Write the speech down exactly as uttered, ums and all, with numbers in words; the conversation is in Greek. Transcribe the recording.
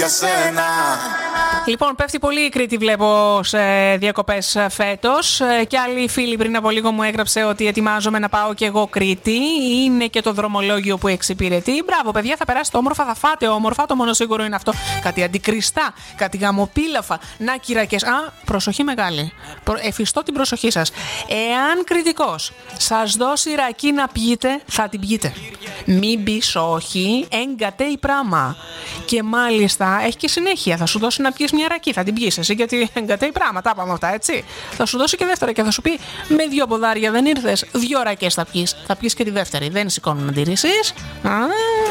για σένα. Λοιπόν, πέφτει πολύ η Κρήτη, βλέπω, σε διακοπές φέτος. Και άλλοι φίλοι πριν από λίγο μου έγραψε ότι ετοιμάζομαι να πάω και εγώ Κρήτη. Είναι και το δρομολόγιο που εξυπηρετεί. Μπράβο, παιδιά, θα περάσετε όμορφα, θα φάτε όμορφα. Το μόνο σίγουρο είναι αυτό. Κάτι αντικριστά, κάτι γαμοπίλαφα. Να, κυρακές. Α, προσοχή μεγάλη. Εφιστώ την προσοχή σας. Εάν κριτικός σας δώσει ρακή να πιείτε, θα την πιείτε. Μην πεις όχι, έγκατέει πράγμα. Και μάλιστα έχει και συνέχεια. Θα σου δώσει να πιεις μια ρακή, θα την πιεις εσύ, γιατί εγκατέει πράγμα. Τα είπαμε αυτά, έτσι. Θα σου δώσει και δεύτερα και θα σου πει: με δύο ποδάρια δεν ήρθες, δύο ρακές θα πιεις. Θα πιεις και τη δεύτερη. Δεν σηκώνουν αντιρρήσεις. Α,